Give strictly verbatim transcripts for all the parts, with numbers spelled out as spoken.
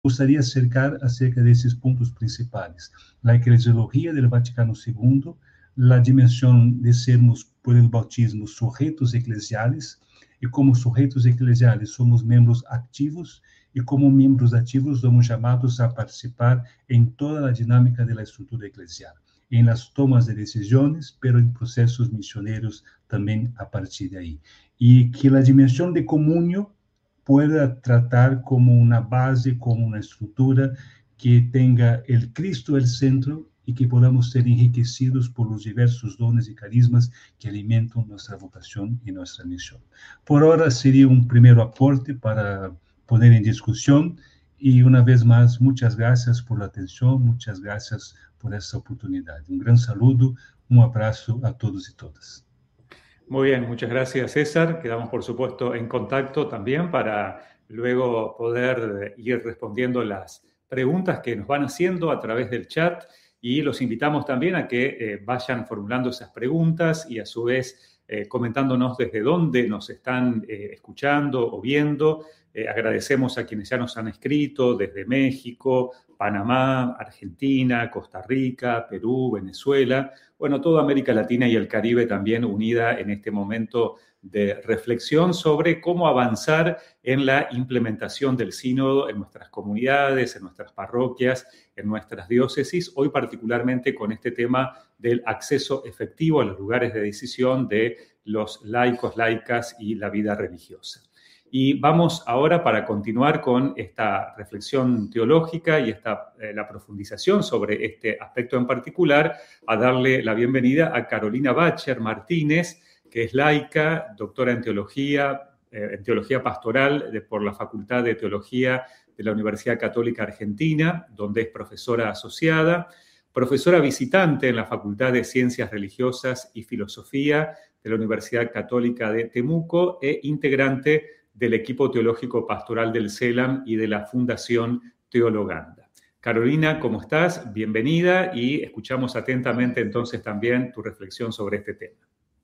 gustaría acercar acerca de esos puntos principales: la eclesiología del Vaticano segundo, la dimensión de sermos, por el bautismo, sujetos eclesiales, y como sujetos eclesiales somos miembros activos, y como miembros activos somos llamados a participar en toda la dinámica de la estructura eclesial, en las tomas de decisiones, pero en procesos misioneros también a partir de ahí. Y que la dimensión de comunio pueda tratar como una base, como una estructura que tenga el Cristo el centro, y que podamos ser enriquecidos por los diversos dones y carismas que alimentan nuestra vocación y nuestra misión. Por ahora sería un primer aporte para poner en discusión, y una vez más, muchas gracias por la atención, muchas gracias por esta oportunidad. Un gran saludo, un abrazo a todos y todas. Muy bien, muchas gracias, César. Quedamos, por supuesto, en contacto también para luego poder ir respondiendo las preguntas que nos van haciendo a través del chat, y los invitamos también a que eh, vayan formulando esas preguntas y a su vez eh, comentándonos desde dónde nos están eh, escuchando o viendo. Eh, agradecemos a quienes ya nos han escrito desde México, Panamá, Argentina, Costa Rica, Perú, Venezuela. Bueno, toda América Latina y el Caribe también unida en este momento de reflexión sobre cómo avanzar en la implementación del sínodo en nuestras comunidades, en nuestras parroquias, en nuestras diócesis, hoy particularmente con este tema del acceso efectivo a los lugares de decisión de los laicos, laicas y la vida religiosa. Y vamos ahora, para continuar con esta reflexión teológica y esta, eh, la profundización sobre este aspecto en particular, a darle la bienvenida a Carolina Bacher Martínez, que es laica, doctora en teología, eh, en teología pastoral de, por la Facultad de Teología de la Universidad Católica Argentina, donde es profesora asociada, profesora visitante en la Facultad de Ciencias Religiosas y Filosofía de la Universidad Católica de Temuco, e integrante del equipo teológico pastoral del CELAM y de la Fundación Teologanda. Carolina, ¿cómo estás? Bienvenida, y escuchamos atentamente entonces también tu reflexión sobre este tema.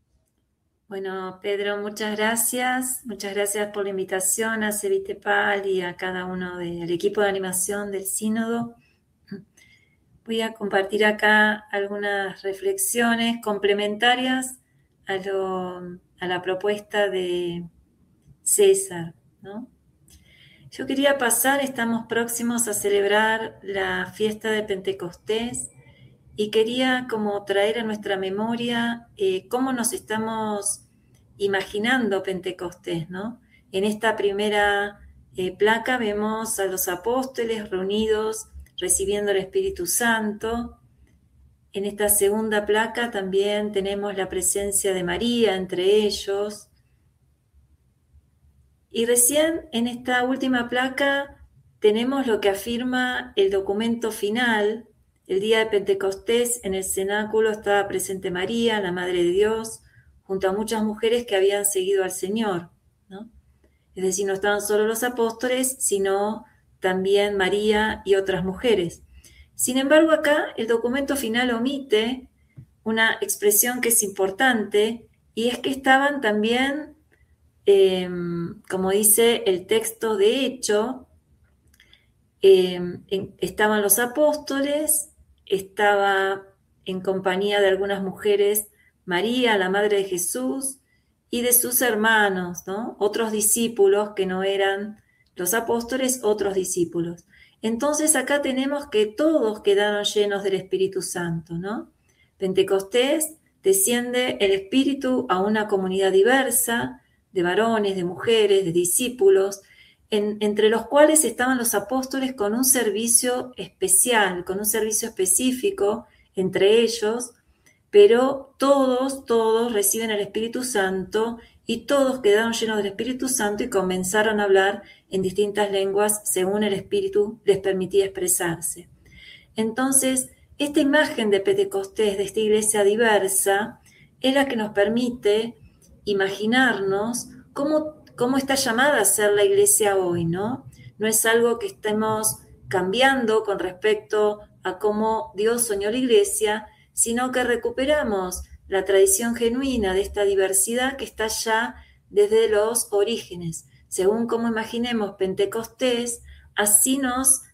Bueno, Pedro, muchas gracias. Muchas gracias por la invitación a Cevitepal y a cada uno del equipo de animación del Sínodo. Voy a compartir acá algunas reflexiones complementarias a, lo, a la propuesta de César, ¿no? Yo quería pasar, estamos próximos a celebrar la fiesta de Pentecostés, y quería como traer a nuestra memoria eh, cómo nos estamos imaginando Pentecostés, ¿no? En esta primera eh, placa vemos a los apóstoles reunidos recibiendo el Espíritu Santo. En esta segunda placa también tenemos la presencia de María entre ellos. Y recién en esta última placa tenemos lo que afirma el documento final. El día de Pentecostés en el cenáculo estaba presente María, la Madre de Dios, junto a muchas mujeres que habían seguido al Señor, ¿no? Es decir, no estaban solo los apóstoles, sino también María y otras mujeres. Sin embargo, acá el documento final omite una expresión que es importante, y es que estaban también, eh, como dice el texto de hecho, eh, en, estaban los apóstoles, estaba en compañía de algunas mujeres María, la Madre de Jesús, y de sus hermanos, ¿no? Otros discípulos que no eran los apóstoles, otros discípulos. Entonces acá tenemos que todos quedaron llenos del Espíritu Santo, ¿no? Pentecostés desciende el Espíritu a una comunidad diversa de varones, de mujeres, de discípulos, en, entre los cuales estaban los apóstoles con un servicio especial, con un servicio específico entre ellos, pero todos, todos reciben el Espíritu Santo, y todos quedaron llenos del Espíritu Santo y comenzaron a hablar en distintas lenguas según el Espíritu les permitía expresarse. Entonces, esta imagen de Pentecostés, de esta iglesia diversa, es la que nos permite imaginarnos cómo, cómo está llamada a ser la iglesia hoy, ¿no? No es algo que estemos cambiando con respecto a cómo Dios soñó la iglesia, sino que recuperamos la tradición genuina de esta diversidad que está ya desde los orígenes. Según cómo imaginemos Pentecostés, así nos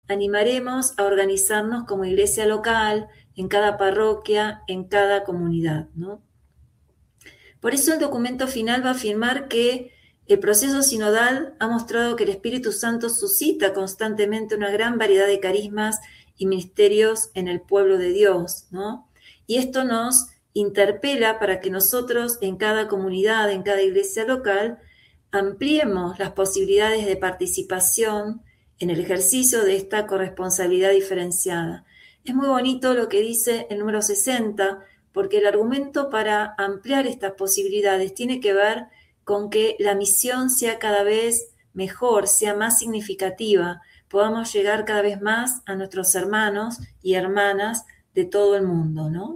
animaremos a organizarnos como iglesia local, en cada parroquia, en cada comunidad, ¿no? Por eso el documento final va a afirmar que el proceso sinodal ha mostrado que el Espíritu Santo suscita constantemente una gran variedad de carismas y ministerios en el pueblo de Dios, ¿no? Y esto nos interpela para que nosotros en cada comunidad, en cada iglesia local, ampliemos las posibilidades de participación en el ejercicio de esta corresponsabilidad diferenciada. Es muy bonito lo que dice el número sesenta, porque el argumento para ampliar estas posibilidades tiene que ver con que la misión sea cada vez mejor, sea más significativa, podamos llegar cada vez más a nuestros hermanos y hermanas de todo el mundo, ¿no?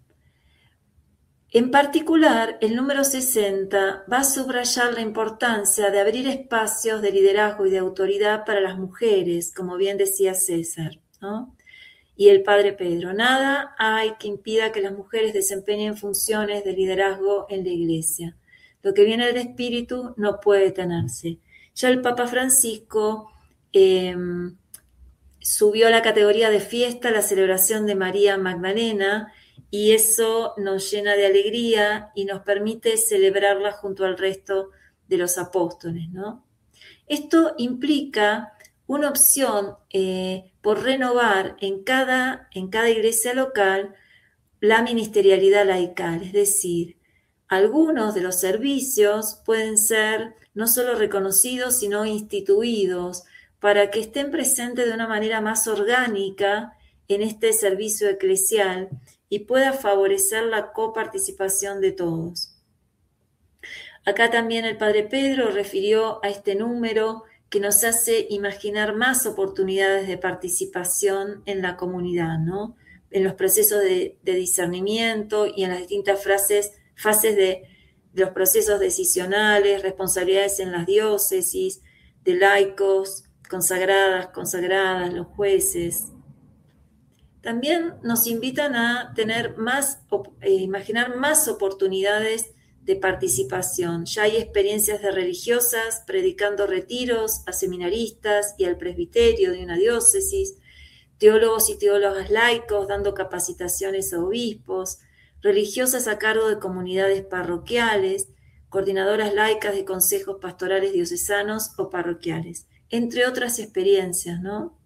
En particular, el número sesenta va a subrayar la importancia de abrir espacios de liderazgo y de autoridad para las mujeres, como bien decía César, ¿no? Y el padre Pedro, nada hay que impida que las mujeres desempeñen funciones de liderazgo en la iglesia. Lo que viene del Espíritu no puede detenerse. Ya el Papa Francisco eh, subió a la categoría de fiesta la celebración de María Magdalena, y eso nos llena de alegría y nos permite celebrarla junto al resto de los apóstoles, ¿no? Esto implica una opción eh, por renovar en cada, en cada iglesia local la ministerialidad laical, es decir, algunos de los servicios pueden ser no solo reconocidos, sino instituidos para que estén presentes de una manera más orgánica en este servicio eclesial y pueda favorecer la coparticipación de todos. Acá también el padre Pedro refirió a este número que nos hace imaginar más oportunidades de participación en la comunidad, ¿no? En los procesos de, de discernimiento y en las distintas frases, fases de, de los procesos decisionales, responsabilidades en las diócesis, de laicos, consagradas, consagradas, los jueces. También nos invitan a tener más, eh, imaginar más oportunidades de participación. Ya hay experiencias de religiosas predicando retiros a seminaristas y al presbiterio de una diócesis, teólogos y teólogas laicos dando capacitaciones a obispos, religiosas a cargo de comunidades parroquiales, coordinadoras laicas de consejos pastorales diocesanos o parroquiales, entre otras experiencias, ¿no?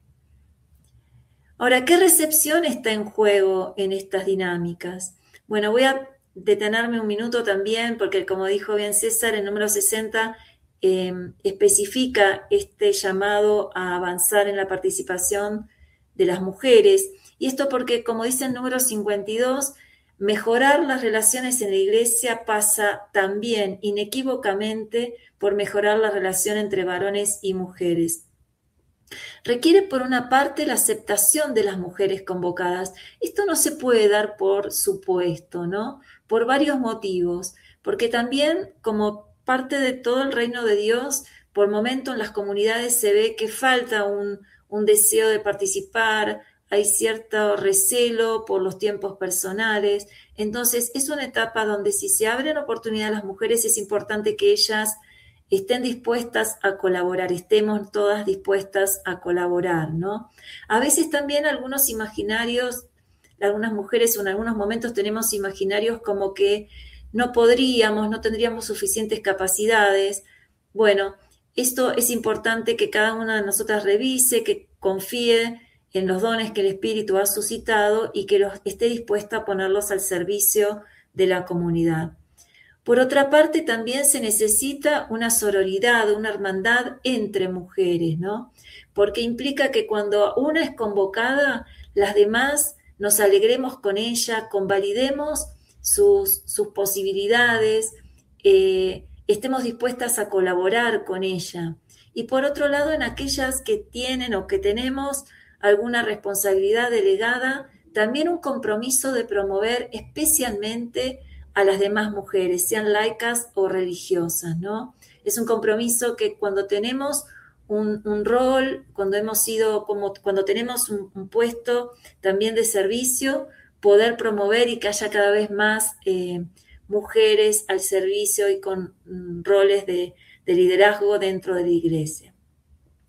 Ahora, ¿qué recepción está en juego en estas dinámicas? Bueno, voy a detenerme un minuto también, porque como dijo bien César, el número sesenta eh, especifica este llamado a avanzar en la participación de las mujeres. Y esto porque, como dice el número cincuenta y dos, mejorar las relaciones en la iglesia pasa también inequívocamente por mejorar la relación entre varones y mujeres. Requiere, por una parte, la aceptación de las mujeres convocadas. Esto no se puede dar por supuesto, ¿no? Por varios motivos. Porque también, como parte de todo el reino de Dios, por momentos en las comunidades se ve que falta un, un deseo de participar, hay cierto recelo por los tiempos personales. Entonces, es una etapa donde si se abren oportunidades a las mujeres, es importante que ellas estén dispuestas a colaborar, estemos todas dispuestas a colaborar, ¿no? A veces también algunos imaginarios, algunas mujeres o en algunos momentos tenemos imaginarios como que no podríamos, no tendríamos suficientes capacidades. Bueno, esto es importante que cada una de nosotras revise, que confíe en los dones que el Espíritu ha suscitado y que los, esté dispuesta a ponerlos al servicio de la comunidad. Por otra parte, también se necesita una sororidad, una hermandad entre mujeres, ¿no? Porque implica que cuando una es convocada, las demás nos alegremos con ella, convalidemos sus, sus posibilidades, eh, estemos dispuestas a colaborar con ella. Y por otro lado, en aquellas que tienen o que tenemos alguna responsabilidad delegada, también un compromiso de promover especialmente a las demás mujeres, sean laicas o religiosas, ¿no? Es un compromiso que cuando tenemos un, un rol, cuando hemos sido, como cuando tenemos un, un puesto también de servicio, poder promover y que haya cada vez más eh, mujeres al servicio y con mm, roles de, de liderazgo dentro de la iglesia.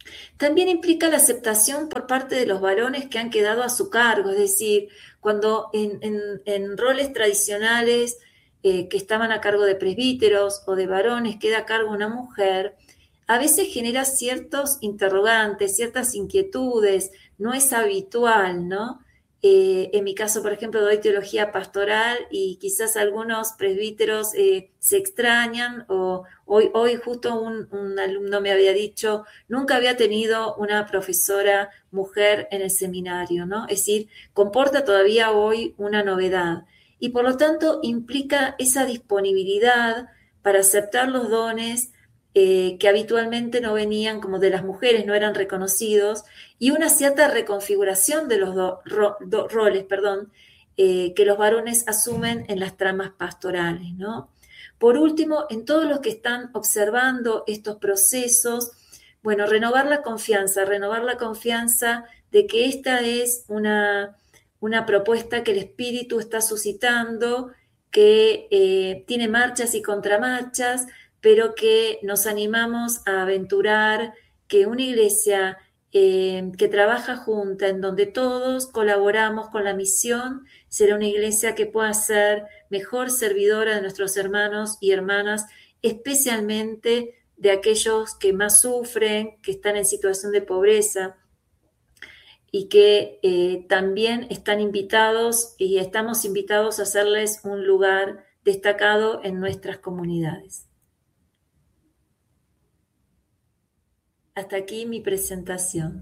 También implica la aceptación por parte de los varones que han quedado a su cargo, es decir, cuando en, en, en roles tradicionales eh, que estaban a cargo de presbíteros o de varones queda a cargo una mujer, a veces genera ciertos interrogantes, ciertas inquietudes, no es habitual, ¿no? Eh, en mi caso, por ejemplo, doy teología pastoral y quizás algunos presbíteros eh, se extrañan o hoy, hoy justo un, un alumno me había dicho, nunca había tenido una profesora mujer en el seminario, ¿no? Es decir, comporta todavía hoy una novedad y por lo tanto implica esa disponibilidad para aceptar los dones Eh, que habitualmente no venían como de las mujeres, no eran reconocidos, y una cierta reconfiguración de los do, ro, do, roles perdón, eh, que los varones asumen en las tramas pastorales, ¿no? Por último, en todos los que están observando estos procesos, bueno, renovar la confianza, renovar la confianza de que esta es una, una propuesta que el Espíritu está suscitando, que eh, tiene marchas y contramarchas, pero que nos animamos a aventurar que una iglesia eh, que trabaja junta, en donde todos colaboramos con la misión, será una iglesia que pueda ser mejor servidora de nuestros hermanos y hermanas, especialmente de aquellos que más sufren, que están en situación de pobreza y que eh, también están invitados y estamos invitados a hacerles un lugar destacado en nuestras comunidades. Hasta aquí mi presentación.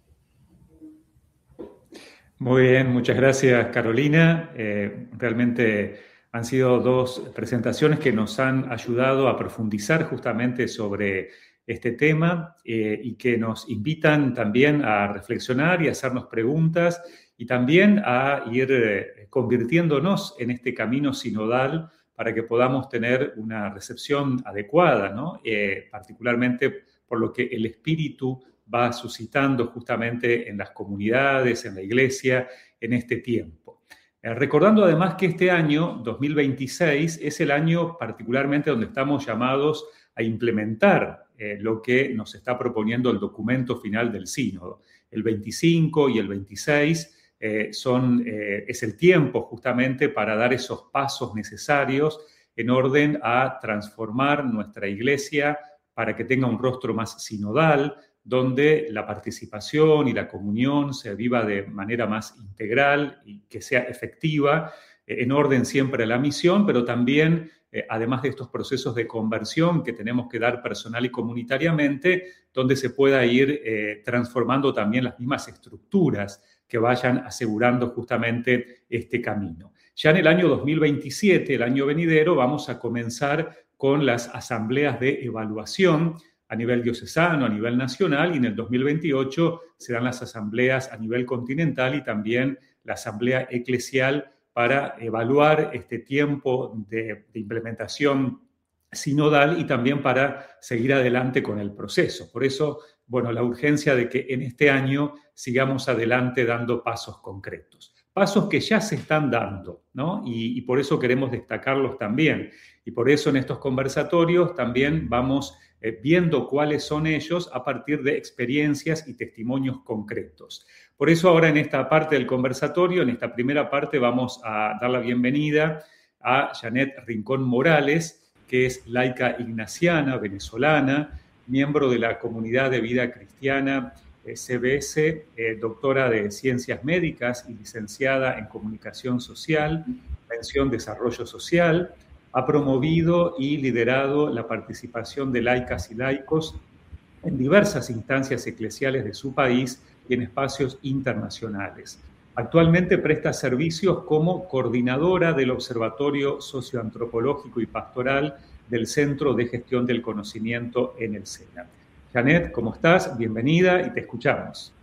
Muy bien, muchas gracias, Carolina. Eh, realmente han sido dos presentaciones que nos han ayudado a profundizar justamente sobre este tema eh, y que nos invitan también a reflexionar y a hacernos preguntas y también a ir eh, convirtiéndonos en este camino sinodal para que podamos tener una recepción adecuada, ¿no? Eh, particularmente por lo que el Espíritu va suscitando justamente en las comunidades, en la iglesia, en este tiempo. Eh, recordando además que este año, dos mil veintiséis, es el año particularmente donde estamos llamados a implementar eh, lo que nos está proponiendo el documento final del sínodo. El veinticinco y el veintiséis eh, son, eh, es el tiempo justamente para dar esos pasos necesarios en orden a transformar nuestra iglesia para que tenga un rostro más sinodal, donde la participación y la comunión se viva de manera más integral y que sea efectiva, eh, en orden siempre a la misión, pero también, eh, además de estos procesos de conversión que tenemos que dar personal y comunitariamente, donde se pueda ir eh, transformando también las mismas estructuras que vayan asegurando justamente este camino. Ya en el año dos mil veintisiete, el año venidero, vamos a comenzar con las asambleas de evaluación a nivel diocesano, a nivel nacional, y en el dos mil veintiocho serán las asambleas a nivel continental y también la asamblea eclesial para evaluar este tiempo de, de implementación sinodal y también para seguir adelante con el proceso. Por eso, bueno, la urgencia de que en este año sigamos adelante dando pasos concretos. Pasos que ya se están dando, ¿no? Y, y por eso queremos destacarlos también. Y por eso en estos conversatorios también vamos eh, viendo cuáles son ellos a partir de experiencias y testimonios concretos. Por eso ahora en esta parte del conversatorio, en esta primera parte, vamos a dar la bienvenida a Janet Rincón Morales, que es laica ignaciana, venezolana, miembro de la Comunidad de Vida Cristiana eh, C B S, eh, doctora de Ciencias Médicas y licenciada en Comunicación Social, mención Desarrollo Social. Ha promovido y liderado la participación de laicas y laicos en diversas instancias eclesiales de su país y en espacios internacionales. Actualmente presta servicios como coordinadora del Observatorio Socioantropológico y Pastoral del Centro de Gestión del Conocimiento en el SENA. Janet, ¿cómo estás? Bienvenida y te escuchamos.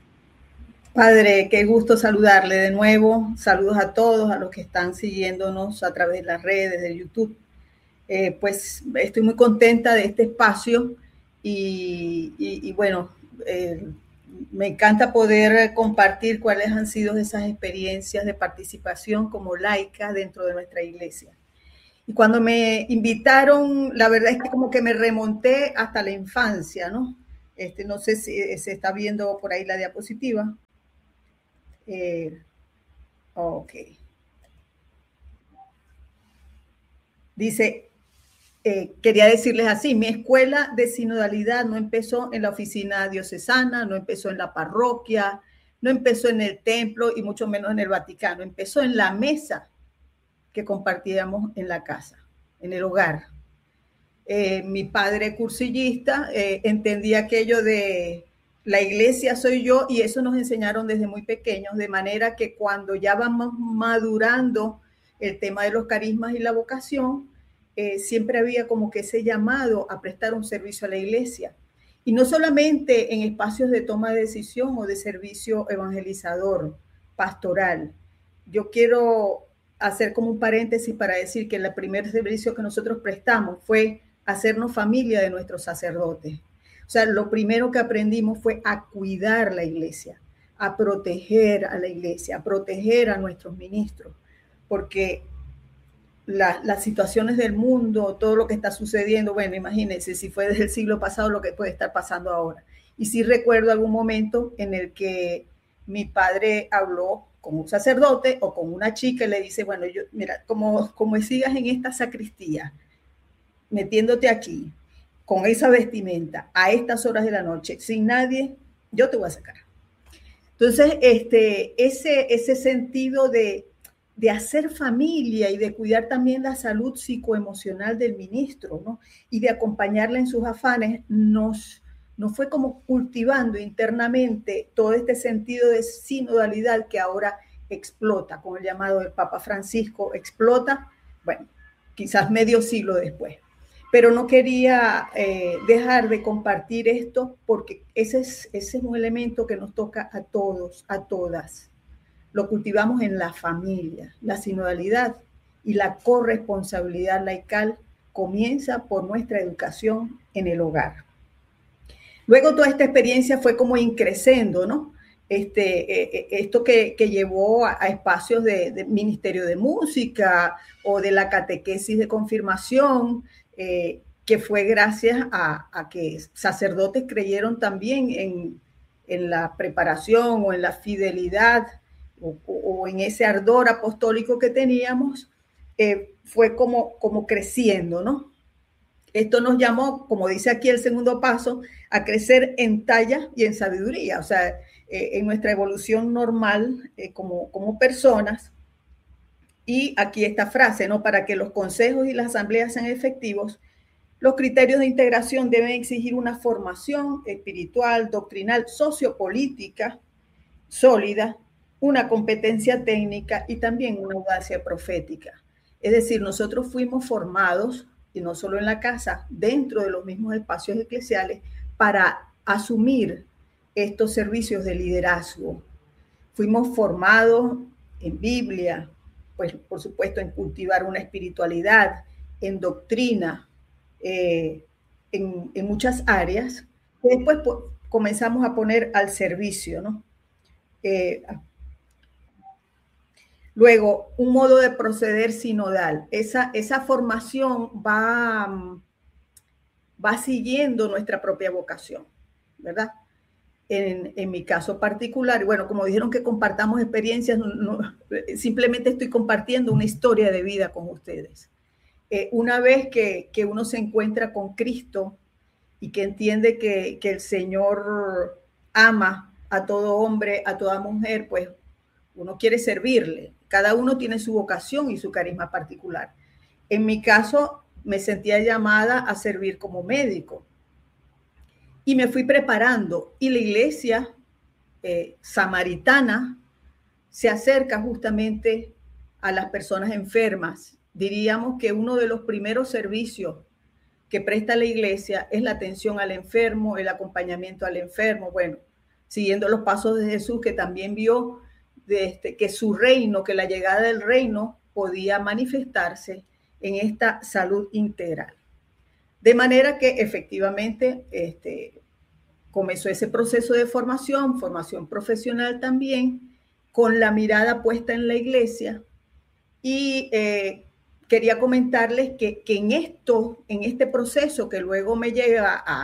Padre, qué gusto saludarle de nuevo. Saludos a todos, a los que están siguiéndonos a través de las redes, de YouTube. Eh, pues estoy muy contenta de este espacio y, y, y bueno, eh, me encanta poder compartir cuáles han sido esas experiencias de participación como laica dentro de nuestra iglesia. Y cuando me invitaron, la verdad es que como que me remonté hasta la infancia, ¿no? Este, no sé si se está viendo por ahí la diapositiva. Eh, ok. Dice, eh, quería decirles así, mi escuela de sinodalidad no empezó en la oficina diocesana, no empezó en la parroquia, no empezó en el templo y mucho menos en el Vaticano. Empezó en la mesa que compartíamos en la casa, en el hogar. Eh, mi padre cursillista eh, entendía aquello de la iglesia soy yo, y eso nos enseñaron desde muy pequeños, de manera que cuando ya vamos madurando el tema de los carismas y la vocación, eh, siempre había como que ese llamado a prestar un servicio a la iglesia. Y no solamente en espacios de toma de decisión o de servicio evangelizador, pastoral. Yo quiero hacer como un paréntesis para decir que el primer servicio que nosotros prestamos fue hacernos familia de nuestros sacerdotes. O sea, lo primero que aprendimos fue a cuidar la iglesia, a proteger a la iglesia, a proteger a nuestros ministros, porque la, las situaciones del mundo, todo lo que está sucediendo, bueno, imagínense si fue desde el siglo pasado lo que puede estar pasando ahora. Y sí recuerdo algún momento en el que mi padre habló con un sacerdote o con una chica y le dice, bueno, yo, mira, como, como sigas en esta sacristía, metiéndote aquí, con esa vestimenta, a estas horas de la noche, sin nadie, yo te voy a sacar. Entonces, este, ese, ese sentido de, de hacer familia y de cuidar también la salud psicoemocional del ministro, ¿no? Y de acompañarla en sus afanes, nos, nos fue como cultivando internamente todo este sentido de sinodalidad que ahora explota, con el llamado del Papa Francisco, explota, bueno, quizás medio siglo después. Pero no quería eh, dejar de compartir esto porque ese es, ese es un elemento que nos toca a todos, a todas. Lo cultivamos en la familia. La sinodalidad y la corresponsabilidad laical comienza por nuestra educación en el hogar. Luego toda esta experiencia fue como increciendo, ¿no? Este, eh, esto que, que llevó a, a espacios de, de ministerio de música o de la catequesis de confirmación, Eh, que fue gracias a, a que sacerdotes creyeron también en, en la preparación o en la fidelidad o, o, o en ese ardor apostólico que teníamos, eh, fue como, como creciendo, ¿no? Esto nos llamó, como dice aquí el segundo paso, a crecer en talla y en sabiduría, o sea, eh, en nuestra evolución normal eh, como, como personas. Y aquí esta frase, ¿no? Para que los consejos y las asambleas sean efectivos, los criterios de integración deben exigir una formación espiritual, doctrinal, sociopolítica sólida, una competencia técnica y también una audacia profética. Es decir, nosotros fuimos formados, y no solo en la casa, dentro de los mismos espacios eclesiales, para asumir estos servicios de liderazgo. Fuimos formados en Biblia, pues por supuesto en cultivar una espiritualidad, en doctrina, eh, en, en muchas áreas, que después pues, comenzamos a poner al servicio, ¿no? Eh, luego, un modo de proceder sinodal. Esa, esa formación va, va siguiendo nuestra propia vocación, ¿verdad? En, en mi caso particular, bueno, como dijeron que compartamos experiencias, no, no, simplemente estoy compartiendo una historia de vida con ustedes. Eh, una vez que, que uno se encuentra con Cristo y que entiende que, que el Señor ama a todo hombre, a toda mujer, pues uno quiere servirle. Cada uno tiene su vocación y su carisma particular. En mi caso, me sentía llamada a servir como médico. Y me fui preparando, y la iglesia eh, samaritana se acerca justamente a las personas enfermas. Diríamos que uno de los primeros servicios que presta la iglesia es la atención al enfermo, el acompañamiento al enfermo. Bueno, siguiendo los pasos de Jesús, que también vio de este, que su reino, que la llegada del reino podía manifestarse en esta salud integral. De manera que efectivamente este, comenzó ese proceso de formación, formación profesional también, con la mirada puesta en la iglesia. Y eh, quería comentarles que, que en esto, en este proceso que luego me lleva a,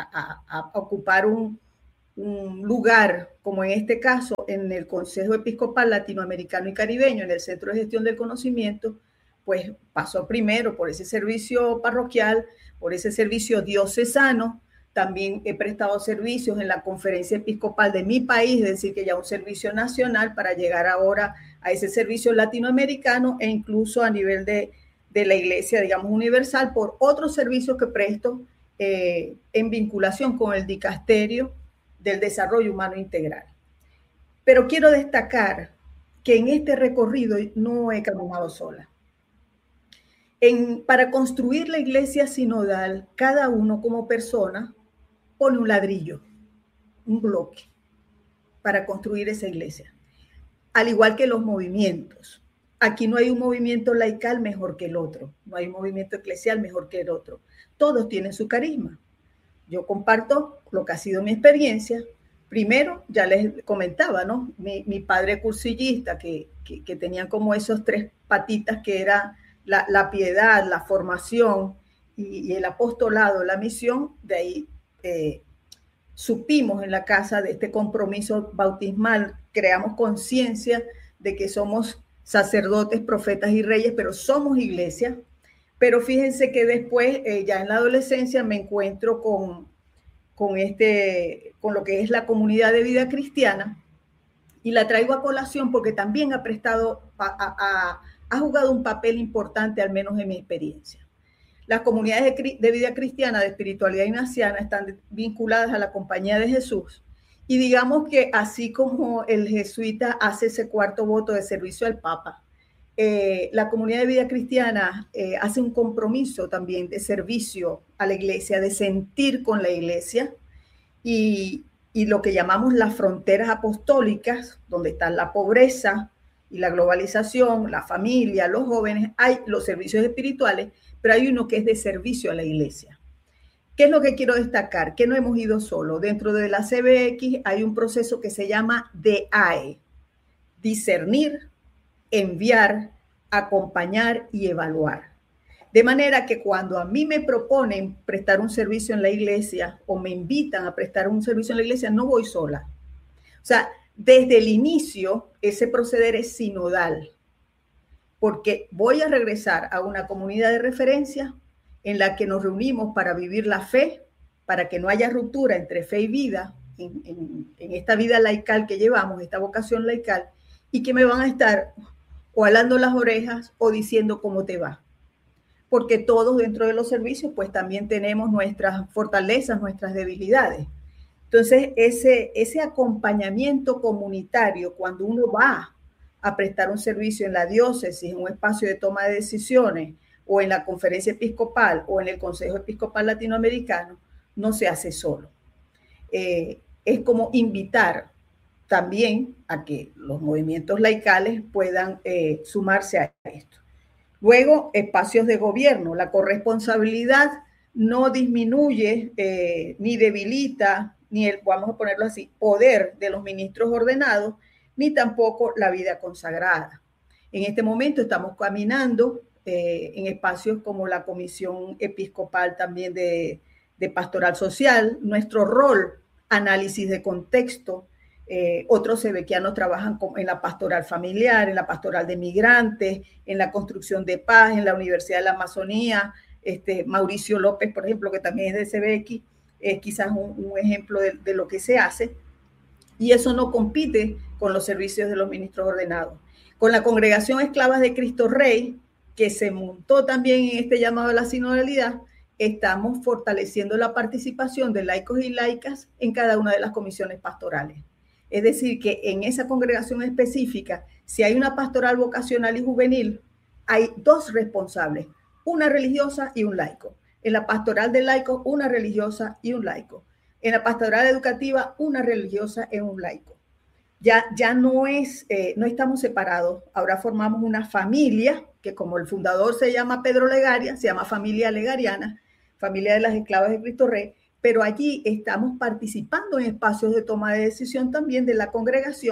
a, a, a ocupar un, un lugar, como en este caso, en el Consejo Episcopal Latinoamericano y Caribeño, en el Centro de Gestión del Conocimiento, pues pasó primero por ese servicio parroquial, por ese servicio diocesano. También he prestado servicios en la Conferencia Episcopal de mi país, es decir, que ya un servicio nacional, para llegar ahora a ese servicio latinoamericano e incluso a nivel de, de la Iglesia, digamos, universal, por otros servicios que presto eh, en vinculación con el Dicasterio del Desarrollo Humano Integral. Pero quiero destacar que en este recorrido no he caminado sola. En, para construir la iglesia sinodal, cada uno como persona pone un ladrillo, un bloque, para construir esa iglesia. Al igual que los movimientos. Aquí no hay un movimiento laical mejor que el otro, no hay un movimiento eclesial mejor que el otro. Todos tienen su carisma. Yo comparto lo que ha sido mi experiencia. Primero, ya les comentaba, ¿no? Mi, mi padre cursillista, que, que, que tenían como esos tres patitas que era la, la piedad, la formación y, y el apostolado, la misión. De ahí eh, supimos en la casa de este compromiso bautismal, creamos conciencia de que somos sacerdotes, profetas y reyes, pero somos iglesia. Pero fíjense que después, eh, ya en la adolescencia, me encuentro con, con, este, con lo que es la comunidad de vida cristiana, y la traigo a colación porque también ha prestado, a, a, ha jugado un papel importante, al menos en mi experiencia. Las comunidades de, de vida cristiana, de espiritualidad ignaciana, están vinculadas a la Compañía de Jesús, y digamos que así como el jesuita hace ese cuarto voto de servicio al Papa, Eh, la comunidad de vida cristiana eh, hace un compromiso también de servicio a la iglesia, de sentir con la iglesia, y, y lo que llamamos las fronteras apostólicas, donde están la pobreza y la globalización, la familia, los jóvenes, hay los servicios espirituales, pero hay uno que es de servicio a la iglesia. ¿Qué es lo que quiero destacar? Que no hemos ido solo. Dentro de la C B X hay un proceso que se llama D A E, discernir, enviar, acompañar y evaluar. De manera que cuando a mí me proponen prestar un servicio en la iglesia o me invitan a prestar un servicio en la iglesia, no voy sola. O sea, desde el inicio ese proceder es sinodal, porque voy a regresar a una comunidad de referencia en la que nos reunimos para vivir la fe, para que no haya ruptura entre fe y vida, en, en, en esta vida laical que llevamos, esta vocación laical, y que me van a estar o alando las orejas o diciendo cómo te va. Porque todos dentro de los servicios pues también tenemos nuestras fortalezas, nuestras debilidades. Entonces ese, ese acompañamiento comunitario, cuando uno va a prestar un servicio en la diócesis, en un espacio de toma de decisiones, o en la conferencia episcopal, o en el Consejo Episcopal Latinoamericano, no se hace solo. Eh, es como invitar también a que los movimientos laicales puedan eh, sumarse a esto. Luego, espacios de gobierno. La corresponsabilidad no disminuye eh, ni debilita, ni el, vamos a ponerlo así, poder de los ministros ordenados, ni tampoco la vida consagrada. En este momento estamos caminando eh, en espacios como la Comisión Episcopal también de, de Pastoral Social. Nuestro rol, análisis de contexto. Eh, otros sebequianos trabajan en la pastoral familiar, en la pastoral de migrantes, en la construcción de paz, en la Universidad de la Amazonía. Este, Mauricio López, por ejemplo, que también es de C B X, es quizás un, un ejemplo de, de lo que se hace. Y eso no compite con los servicios de los ministros ordenados. Con la Congregación Esclavas de Cristo Rey, que se montó también en este llamado a la sinodalidad, estamos fortaleciendo la participación de laicos y laicas en cada una de las comisiones pastorales. Es decir, que en esa congregación específica, si hay una pastoral vocacional y juvenil, hay dos responsables, una religiosa y un laico. En la pastoral de laicos, una religiosa y un laico. En la pastoral educativa, una religiosa y un laico. Ya, ya no, es, eh, no estamos separados, ahora formamos una familia, que como el fundador se llama Pedro Legaria, se llama Familia Legariana, Familia de las Esclavas de Cristo Rey, pero allí estamos participando en espacios de toma de decisión también de la congregación,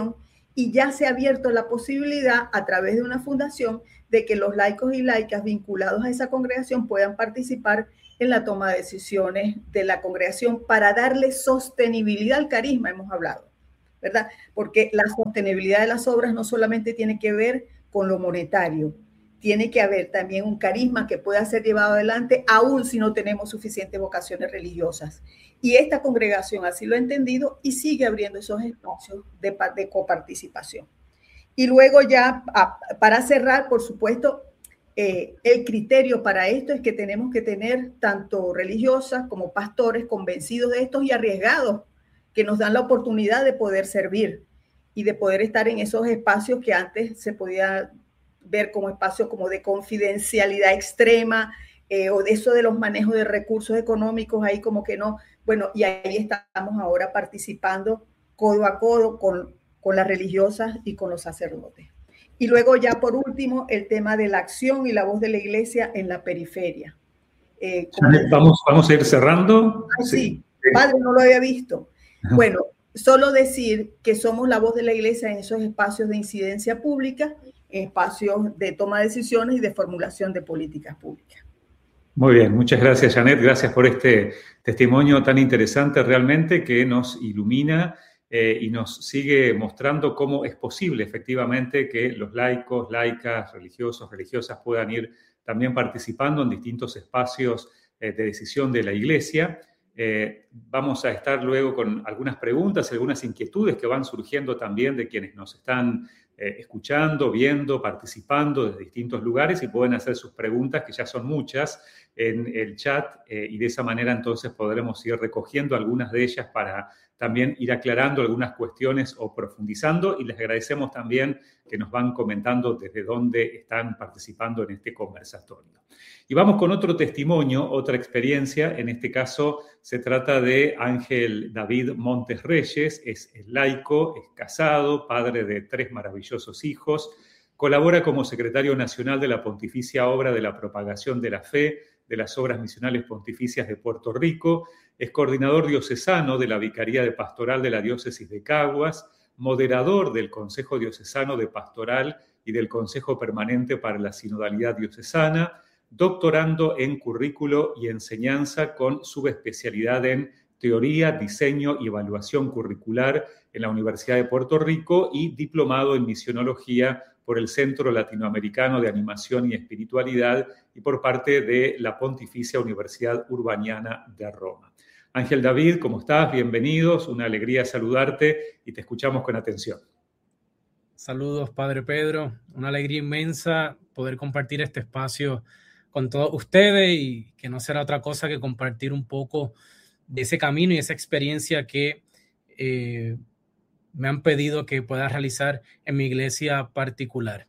y ya se ha abierto la posibilidad a través de una fundación de que los laicos y laicas vinculados a esa congregación puedan participar en la toma de decisiones de la congregación para darle sostenibilidad al carisma, hemos hablado, ¿verdad? Porque la sostenibilidad de las obras no solamente tiene que ver con lo monetario, tiene que haber también un carisma que pueda ser llevado adelante aún si no tenemos suficientes vocaciones religiosas. Y esta congregación así lo ha entendido y sigue abriendo esos espacios de, de coparticipación. Y luego ya, para cerrar, por supuesto, eh, el criterio para esto es que tenemos que tener tanto religiosas como pastores convencidos de esto y arriesgados, que nos dan la oportunidad de poder servir y de poder estar en esos espacios que antes se podía ver como espacios como de confidencialidad extrema, eh, o de eso de los manejos de recursos económicos, ahí como que no. Bueno, y ahí estamos ahora participando codo a codo con, con las religiosas y con los sacerdotes. Y luego ya por último, el tema de la acción y la voz de la iglesia en la periferia. Eh, vamos, vamos a ir cerrando. Ah, sí, sí, padre, no lo había visto. Ajá. Bueno, solo decir que somos la voz de la iglesia en esos espacios de incidencia pública, en espacios de toma de decisiones y de formulación de políticas públicas. Muy bien, muchas gracias, Janet. Gracias por este testimonio tan interesante realmente que nos ilumina eh, y nos sigue mostrando cómo es posible efectivamente que los laicos, laicas, religiosos, religiosas puedan ir también participando en distintos espacios eh, de decisión de la Iglesia. Eh, vamos a estar luego con algunas preguntas, algunas inquietudes que van surgiendo también de quienes nos están eh, escuchando, viendo, participando desde distintos lugares y pueden hacer sus preguntas, que ya son muchas, en el chat eh, y de esa manera entonces podremos ir recogiendo algunas de ellas para también ir aclarando algunas cuestiones o profundizando, y les agradecemos también que nos van comentando desde dónde están participando en este conversatorio. Y vamos con otro testimonio, otra experiencia. En este caso se trata de Ángel David Montes Reyes, es laico, es casado, padre de tres maravillosos hijos, colabora como secretario nacional de la Pontificia Obra de la Propagación de la Fe de las Obras Misionales Pontificias de Puerto Rico, es coordinador diocesano de la Vicaría de Pastoral de la Diócesis de Caguas, moderador del Consejo Diocesano de Pastoral y del Consejo Permanente para la Sinodalidad Diocesana, doctorando en currículo y enseñanza con subespecialidad en teoría, diseño y evaluación curricular en la Universidad de Puerto Rico y diplomado en misionología por el Centro Latinoamericano de Animación y Espiritualidad y por parte de la Pontificia Universidad Urbaniana de Roma. Ángel David, ¿cómo estás? Bienvenidos, una alegría saludarte y te escuchamos con atención. Saludos, Padre Pedro, una alegría inmensa poder compartir este espacio con todos ustedes y que no será otra cosa que compartir un poco de ese camino y esa experiencia que eh, me han pedido que pueda realizar en mi iglesia particular.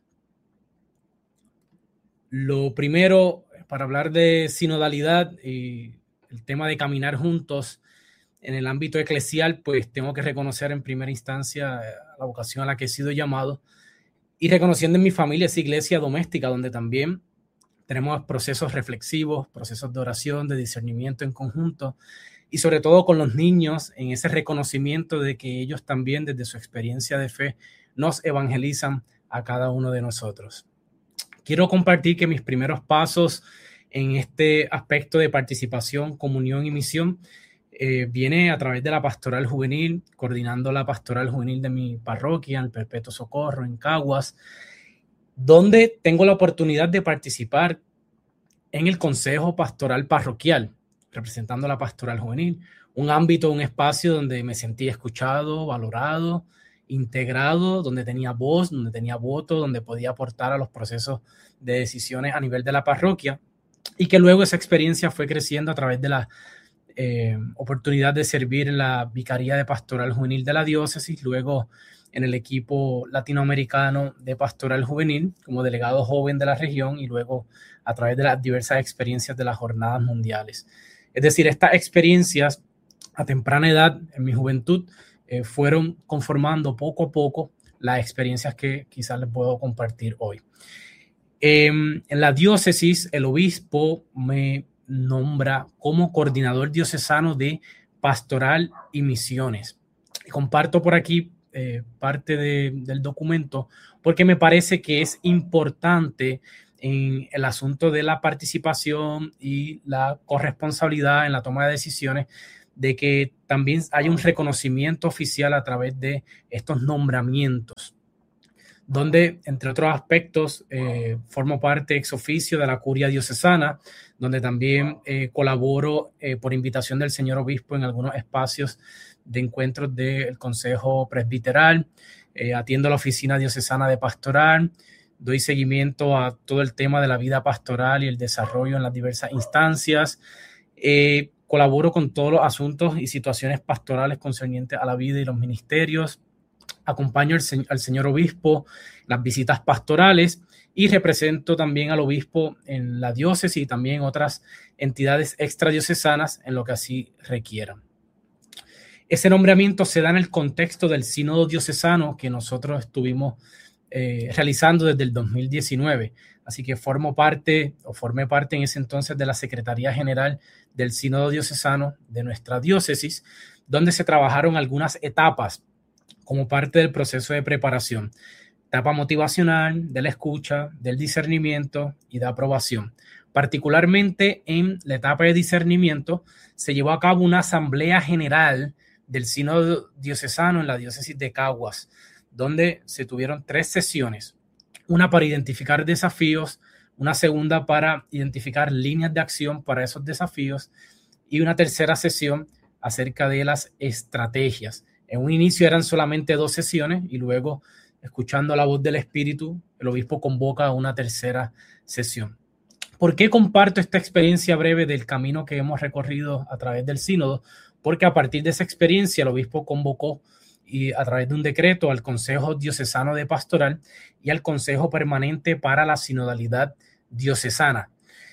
Lo primero, para hablar de sinodalidad y el tema de caminar juntos en el ámbito eclesial, pues tengo que reconocer en primera instancia la vocación a la que he sido llamado y reconociendo en mi familia esa iglesia doméstica donde también tenemos procesos reflexivos, procesos de oración, de discernimiento en conjunto y sobre todo con los niños en ese reconocimiento de que ellos también desde su experiencia de fe nos evangelizan a cada uno de nosotros. Quiero compartir que mis primeros pasos en este aspecto de participación, comunión y misión eh, viene a través de la pastoral juvenil, coordinando la pastoral juvenil de mi parroquia, el Perpetuo Socorro en Caguas, donde tengo la oportunidad de participar en el Consejo Pastoral Parroquial, representando la pastoral juvenil, un ámbito, un espacio donde me sentí escuchado, valorado, integrado, donde tenía voz, donde tenía voto, donde podía aportar a los procesos de decisiones a nivel de la parroquia, y que luego esa experiencia fue creciendo a través de la eh, oportunidad de servir en la Vicaría de Pastoral Juvenil de la Diócesis, luego en el equipo latinoamericano de Pastoral Juvenil como delegado joven de la región y luego a través de las diversas experiencias de las jornadas mundiales. Es decir, estas experiencias a temprana edad, en mi juventud, eh, fueron conformando poco a poco las experiencias que quizás les puedo compartir hoy. Eh, en la diócesis, el obispo me nombra como coordinador diocesano de pastoral y misiones. Y comparto por aquí eh, parte de, del documento porque me parece que es importante en el asunto de la participación y la corresponsabilidad en la toma de decisiones, de que también hay un reconocimiento oficial a través de estos nombramientos, donde, entre otros aspectos, eh, formo parte ex oficio de la curia diocesana, donde también eh, colaboro eh, por invitación del señor obispo en algunos espacios de encuentros del Consejo Presbiteral, eh, atiendo la oficina diocesana de pastoral, doy seguimiento a todo el tema de la vida pastoral y el desarrollo en las diversas instancias, eh, colaboro con todos los asuntos y situaciones pastorales concernientes a la vida y los ministerios, acompaño al, se- al señor obispo en las visitas pastorales y represento también al obispo en la diócesis y también en otras entidades extradiocesanas en lo que así requieran. Ese nombramiento se da en el contexto del sínodo diocesano que nosotros estuvimos eh, realizando desde el dos mil diecinueve. Así que formo parte o formé parte en ese entonces de la Secretaría General del Sínodo Diocesano de nuestra diócesis, donde se trabajaron algunas etapas como parte del proceso de preparación. Etapa motivacional, de la escucha, del discernimiento y de aprobación. Particularmente en la etapa de discernimiento se llevó a cabo una asamblea general del Sínodo Diocesano en la diócesis de Caguas, donde se tuvieron tres sesiones, una para identificar desafíos, una segunda para identificar líneas de acción para esos desafíos y una tercera sesión acerca de las estrategias. En un inicio eran solamente dos sesiones y luego, escuchando la voz del Espíritu, el obispo convoca a una tercera sesión. ¿Por qué comparto esta experiencia breve del camino que hemos recorrido a través del sínodo? Porque a partir de esa experiencia el obispo convocó y a través de un decreto al Consejo Diocesano de Pastoral y al Consejo Permanente para la Sinodalidad Diocesana,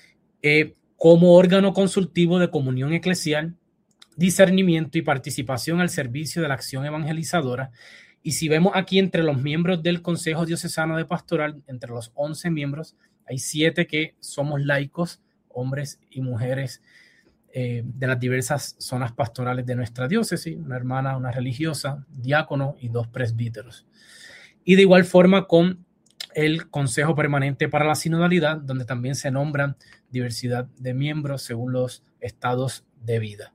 eh, como órgano consultivo de comunión eclesial, discernimiento y participación al servicio de la acción evangelizadora. Y si vemos aquí entre los miembros del Consejo Diocesano de Pastoral, entre los once miembros, hay siete que somos laicos, hombres y mujeres eh, de las diversas zonas pastorales de nuestra diócesis, una hermana, una religiosa, diácono y dos presbíteros. Y de igual forma con el Consejo Permanente para la Sinodalidad, donde también se nombran diversidad de miembros según los estados de vida.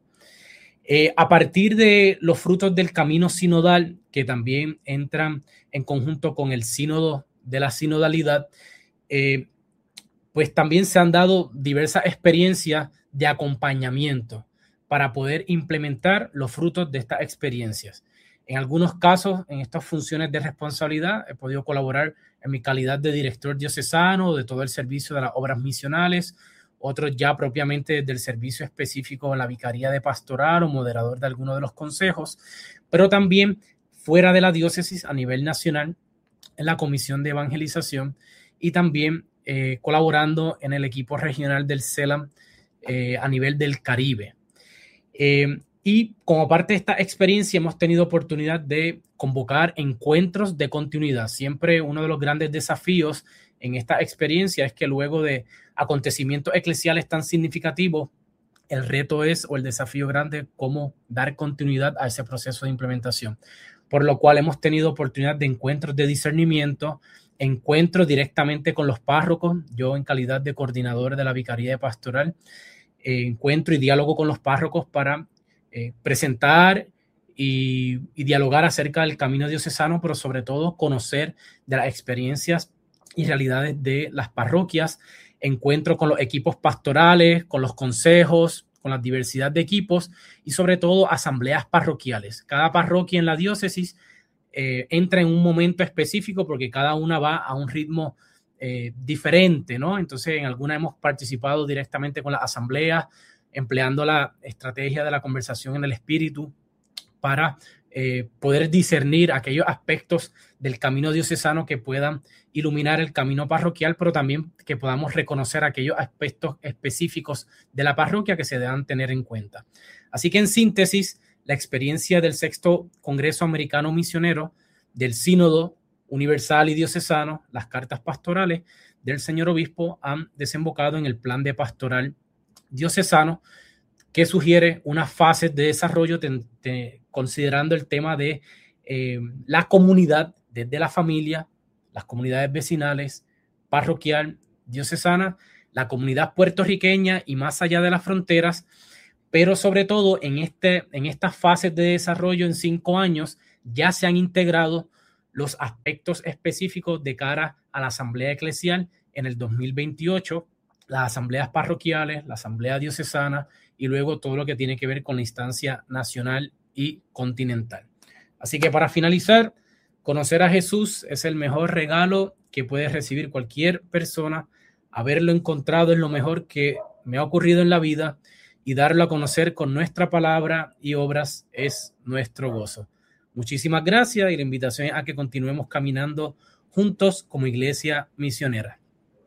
Eh, a partir de los frutos del camino sinodal, que también entran en conjunto con el sínodo de la sinodalidad, eh, pues también se han dado diversas experiencias de acompañamiento para poder implementar los frutos de estas experiencias. En algunos casos, en estas funciones de responsabilidad, he podido colaborar en mi calidad de director diocesano de todo el servicio de las obras misionales, otros ya propiamente del servicio específico en la vicaría de pastoral o moderador de alguno de los consejos, pero también fuera de la diócesis a nivel nacional en la comisión de evangelización y también eh, colaborando en el equipo regional del CELAM eh, a nivel del Caribe. Eh, y como parte de esta experiencia hemos tenido oportunidad de convocar encuentros de continuidad. Siempre uno de los grandes desafíos en esta experiencia es que luego de acontecimientos eclesiales tan significativos, el reto es, o el desafío grande, cómo dar continuidad a ese proceso de implementación. Por lo cual hemos tenido oportunidad de encuentros de discernimiento, encuentros directamente con los párrocos, yo en calidad de coordinador de la Vicaría de Pastoral, eh, encuentro y diálogo con los párrocos para eh, presentar y, y dialogar acerca del camino diocesano, pero sobre todo conocer de las experiencias y realidades de las parroquias, encuentro con los equipos pastorales, con los consejos, con la diversidad de equipos y sobre todo asambleas parroquiales. Cada parroquia en la diócesis eh, entra en un momento específico porque cada una va a un ritmo eh, diferente, ¿no? Entonces en algunas hemos participado directamente con las asambleas, empleando la estrategia de la conversación en el espíritu para eh, poder discernir aquellos aspectos del camino diocesano que puedan iluminar el camino parroquial, pero también que podamos reconocer aquellos aspectos específicos de la parroquia que se deban tener en cuenta. Así que en síntesis, la experiencia del sexto Congreso Americano Misionero, del Sínodo Universal y Diocesano, las cartas pastorales del señor obispo han desembocado en el plan de pastoral diocesano que sugiere unas fases de desarrollo te, te, considerando el tema de eh, la comunidad, desde la familia, las comunidades vecinales, parroquial, diocesana, la comunidad puertorriqueña y más allá de las fronteras, pero sobre todo en, este, en estas fases de desarrollo en cinco años ya se han integrado los aspectos específicos de cara a la asamblea eclesial en el dos mil veintiocho, las asambleas parroquiales, la asamblea diocesana y luego todo lo que tiene que ver con la instancia nacional y continental. Así que para finalizar, conocer a Jesús es el mejor regalo que puede recibir cualquier persona. Haberlo encontrado es lo mejor que me ha ocurrido en la vida y darlo a conocer con nuestra palabra y obras es nuestro gozo. Muchísimas gracias y la invitación es a que continuemos caminando juntos como iglesia misionera.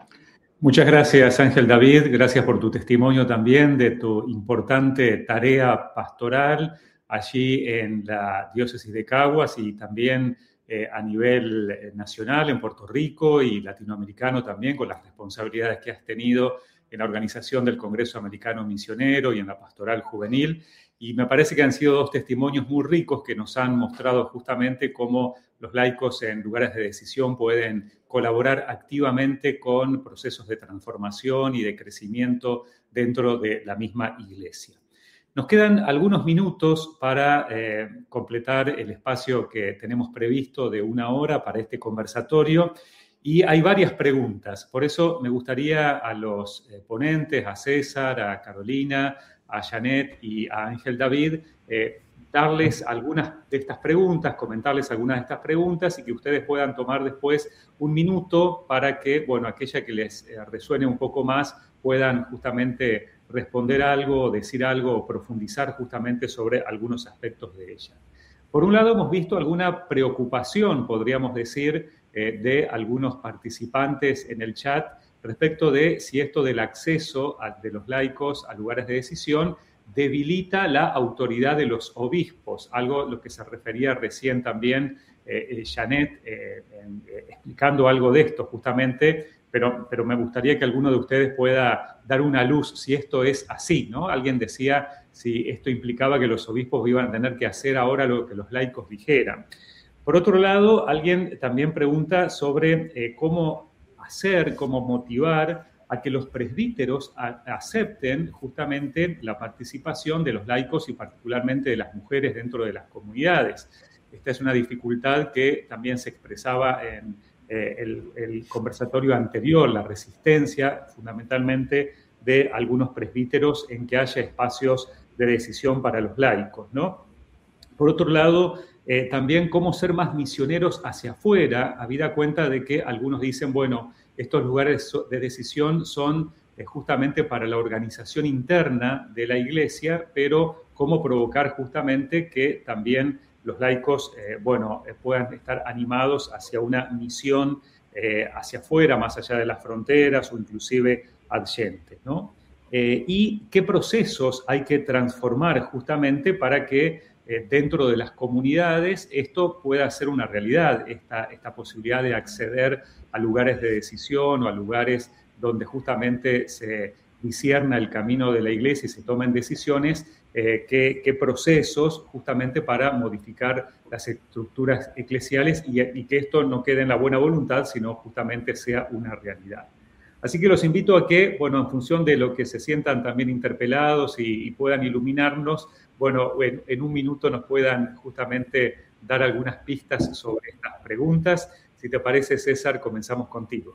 Muchas gracias, Ángel David. Gracias por tu testimonio también de tu importante tarea pastoral allí en la diócesis de Caguas y también Eh, a nivel eh, nacional en Puerto Rico y latinoamericano también, con las responsabilidades que has tenido en la organización del Congreso Americano Misionero y en la pastoral juvenil. Y me parece que han sido dos testimonios muy ricos que nos han mostrado justamente cómo los laicos en lugares de decisión pueden colaborar activamente con procesos de transformación y de crecimiento dentro de la misma iglesia. Nos quedan algunos minutos para eh, completar el espacio que tenemos previsto de una hora para este conversatorio y hay varias preguntas. Por eso me gustaría a los eh, ponentes, a César, a Carolina, a Janet y a Ángel David, eh, darles algunas de estas preguntas, comentarles algunas de estas preguntas y que ustedes puedan tomar después un minuto para que, bueno, aquella que les eh, resuene un poco más puedan justamente responder algo, decir algo o profundizar justamente sobre algunos aspectos de ella. Por un lado, hemos visto alguna preocupación, podríamos decir, eh, de algunos participantes en el chat respecto de si esto del acceso a, de los laicos a lugares de decisión debilita la autoridad de los obispos, algo a lo que se refería recién también eh, Janet, eh, eh, explicando algo de esto justamente. Pero, pero me gustaría que alguno de ustedes pueda dar una luz si esto es así, ¿no? Alguien decía si esto implicaba que los obispos iban a tener que hacer ahora lo que los laicos dijeran. Por otro lado, alguien también pregunta sobre eh, cómo hacer, cómo motivar a que los presbíteros a, acepten justamente la participación de los laicos y particularmente de las mujeres dentro de las comunidades. Esta es una dificultad que también se expresaba en Eh, el, el conversatorio anterior, la resistencia fundamentalmente de algunos presbíteros en que haya espacios de decisión para los laicos, ¿no? Por otro lado, eh, también cómo ser más misioneros hacia afuera, habida cuenta de que algunos dicen, bueno, estos lugares de decisión son eh, justamente para la organización interna de la iglesia, pero cómo provocar justamente que también los laicos, eh, bueno, eh, puedan estar animados hacia una misión eh, hacia afuera, más allá de las fronteras o inclusive adyentes, ¿no? Eh, y qué procesos hay que transformar justamente para que eh, dentro de las comunidades esto pueda ser una realidad, esta, esta posibilidad de acceder a lugares de decisión o a lugares donde justamente se discierna el camino de la iglesia y se tomen decisiones, eh, qué, qué procesos justamente para modificar las estructuras eclesiales y, y que esto no quede en la buena voluntad, sino justamente sea una realidad. Así que los invito a que, bueno, en función de lo que se sientan también interpelados y, y puedan iluminarnos, bueno, en, en un minuto nos puedan justamente dar algunas pistas sobre estas preguntas. Si te parece, César, comenzamos contigo.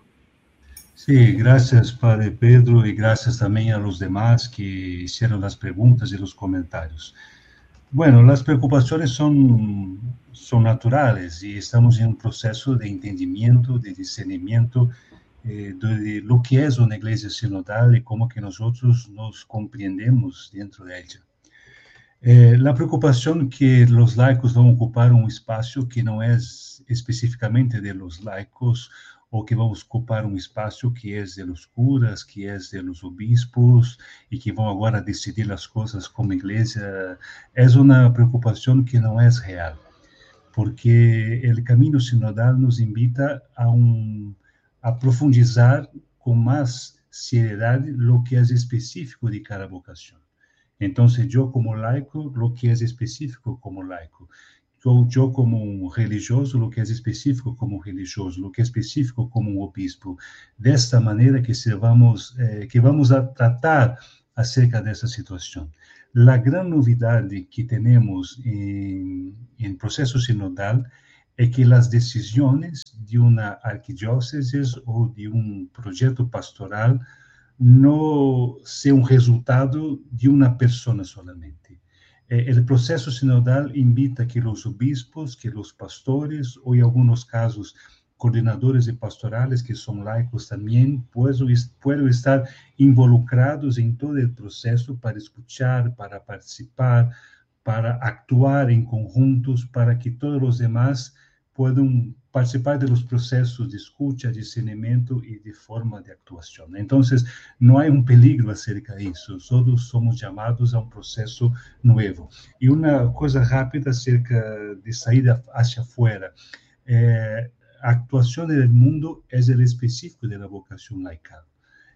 Sí, gracias, Padre Pedro, y gracias también a los demás que hicieron las preguntas y los comentarios. Bueno, las preocupaciones son, son naturales y estamos en un proceso de entendimiento, de discernimiento eh, de lo que es una iglesia sinodal y cómo que nosotros nos comprendemos dentro de ella. Eh, la preocupación que los laicos van a ocupar un espacio que no es específicamente de los laicos o que vamos ocupar um espaço que é de los curas, que é de los obispos e que vão agora decidir as coisas como igreja, é uma preocupação que não é real, porque o caminho sinodal nos invita a, um, a profundizar com mais seriedade lo que é específico de cada vocação. Então, eu como laico, lo que é específico como laico, yo, yo como un religioso, lo que es específico como religioso, lo que es específico como un obispo. De esta manera que, se vamos, eh, que vamos a tratar acerca de esa situación. La gran novedad que tenemos en el proceso sinodal es que las decisiones de una arquidiócesis o de un proyecto pastoral no sea un resultado de una persona solamente. Eh, el proceso sinodal invita que los obispos, que los pastores, o en algunos casos coordinadores de pastorales, que son laicos también, puedan estar involucrados en todo el proceso para escuchar, para participar, para actuar en conjuntos, para que todos los demás puedan participar de los procesos de escucha, discernimiento y de forma de actuación. Entonces, no hay un peligro acerca de eso, todos somos llamados a un proceso nuevo. Y una cosa rápida acerca de salir hacia afuera. Eh, actuación en el mundo es el específico de la vocación laical.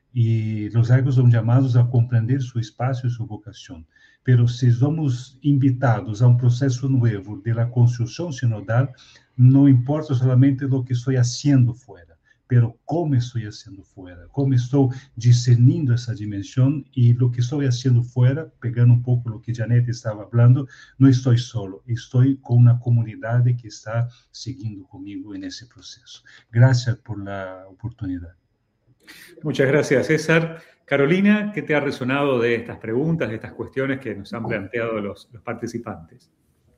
Y los laicos son llamados a comprender su espacio y su vocación. Pero si somos invitados a un proceso nuevo de la construcción sinodal, no importa solamente lo que estoy haciendo fuera, pero cómo estoy haciendo fuera, cómo estoy discerniendo esa dimensión, y lo que estoy haciendo fuera, pegando un poco lo que Janet estaba hablando, no estoy solo, estoy con una comunidad que está siguiendo conmigo en ese proceso. Gracias por la oportunidad. Muchas gracias, César. Carolina, ¿qué te ha resonado de estas preguntas, de estas cuestiones que nos han planteado los, los participantes?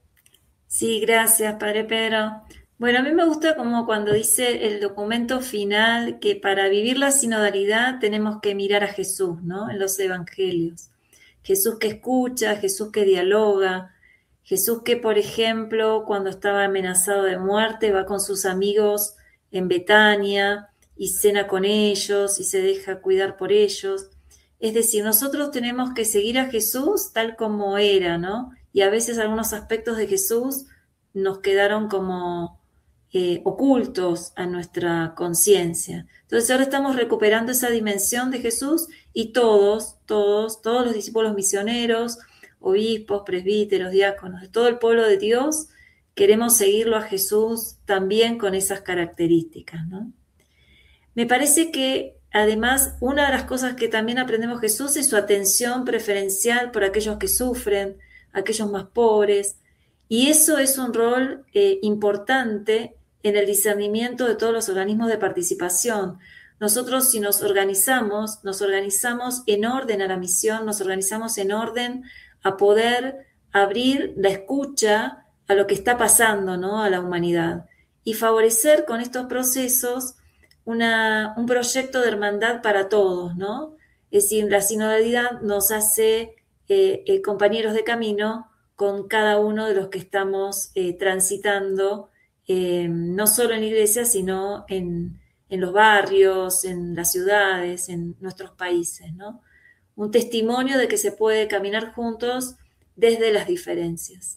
Sí, gracias, Padre Pedro. Bueno, a mí me gusta como cuando dice el documento final que para vivir la sinodalidad tenemos que mirar a Jesús, ¿no? En los evangelios. Jesús que escucha, Jesús que dialoga, Jesús que, por ejemplo, cuando estaba amenazado de muerte, va con sus amigos en Betania y cena con ellos y se deja cuidar por ellos. Es decir, nosotros tenemos que seguir a Jesús tal como era, ¿no? Y a veces algunos aspectos de Jesús nos quedaron como eh, ocultos a nuestra conciencia. Entonces ahora estamos recuperando esa dimensión de Jesús y todos, todos, todos los discípulos misioneros, obispos, presbíteros, diáconos, de todo el pueblo de Dios, queremos seguirlo a Jesús también con esas características, ¿no? Me parece que además una de las cosas que también aprendemos de Jesús es su atención preferencial por aquellos que sufren, aquellos más pobres, y eso es un rol eh, importante en el discernimiento de todos los organismos de participación. Nosotros, si nos organizamos, nos organizamos en orden a la misión, nos organizamos en orden a poder abrir la escucha a lo que está pasando, ¿no?, a la humanidad, y favorecer con estos procesos una, un proyecto de hermandad para todos, ¿no? Es decir, la sinodalidad nos hace eh, eh, compañeros de camino con cada uno de los que estamos eh, transitando, eh, no solo en la iglesia, sino en, en los barrios, en las ciudades, en nuestros países, ¿no? Un testimonio de que se puede caminar juntos desde las diferencias.